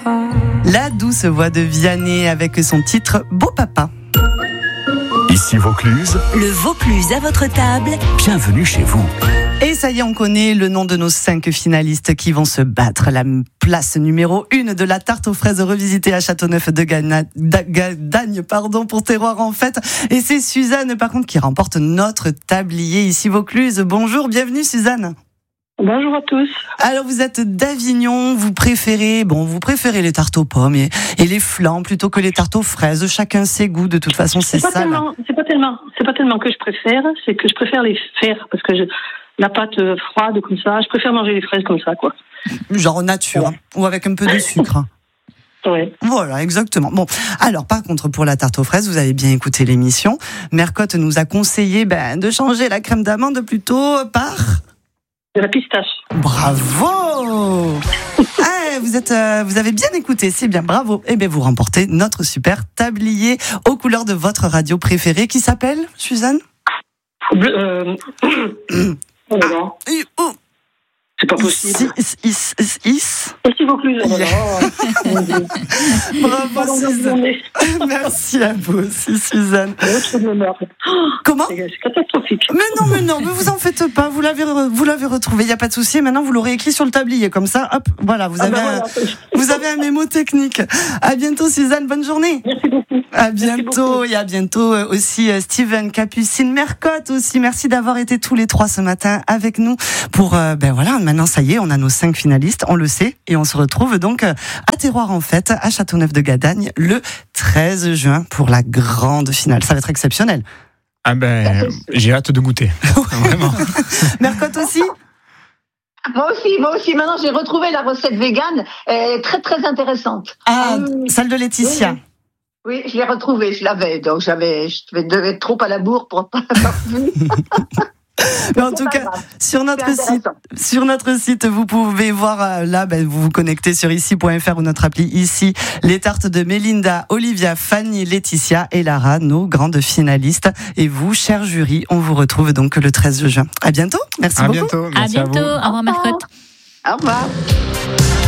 La douce voix de Vianney avec son titre Beau Papa. Ici Vaucluse. Le Vaucluse à votre table. Bienvenue chez vous. Et ça y est, on connaît le nom de nos 5 finalistes qui vont se battre. La place numéro 1 de la tarte aux fraises revisitée à Châteauneuf de Gadagne, pour Terroir en fête. Et c'est Suzanne, par contre, qui remporte notre tablier ici Vaucluse. Bonjour, bienvenue Suzanne. Bonjour à tous. Alors vous êtes d'Avignon, vous préférez les tartes aux pommes et les flans plutôt que les tartes aux fraises. Chacun ses goûts, de toute façon, c'est ça. C'est pas tellement que je préfère, c'est que je préfère les faire parce que la pâte froide comme ça, je préfère manger les fraises comme ça, quoi. Genre nature, ouais. Ou avec un peu de sucre. Ouais. Voilà, exactement. Bon, alors par contre, pour la tarte aux fraises, vous avez bien écouté l'émission. Mercotte nous a conseillé de changer la crème d'amande plutôt par de la pistache. Bravo. Vous avez bien écouté, c'est bien, bravo. Et bien vous remportez notre super tablier aux couleurs de votre radio préférée qui s'appelle, Suzanne Oh là là. C'est pas possible. Ici Vaucluse. Bravo Suzanne. Merci à vous aussi Suzanne. Comment ? C'est catastrophique. Mais non, mais vous en faites pas. Vous l'avez retrouvé. Il y a pas de souci. Maintenant vous l'aurez écrit sur le tablier comme ça. Hop, voilà. Vous avez un mémo technique. À bientôt Suzanne. Bonne journée. Merci beaucoup. À bientôt et à bientôt aussi Steven, Capucine, Mercotte aussi. Merci d'avoir été tous les 3 ce matin avec nous pour voilà. Maintenant ça y est, on a nos 5 finalistes, on le sait, et on se retrouve donc à Terroir en fête à Châteauneuf de Gadagne le 13 juin pour la grande finale. Ça va être exceptionnel. J'ai hâte de goûter. Vraiment. Mercotte aussi. Moi aussi. Maintenant, j'ai retrouvé la recette végane. Elle est très, très intéressante. Celle de Laetitia. Oui, je l'ai retrouvée. Je l'avais. Donc, je devais être trop à la bourre pour pas l'avoir vue. Mais en tout cas, sur notre site, vous pouvez voir vous vous connectez sur ici.fr ou notre appli ici, les tartes de Mélinda, Olivia, Fanny, Laetitia et Lara, nos grandes finalistes. Et vous, cher jury, on vous retrouve donc le 13 juin. À bientôt. Merci beaucoup. À bientôt. Merci à bientôt. Au revoir, Mercotte. Au revoir.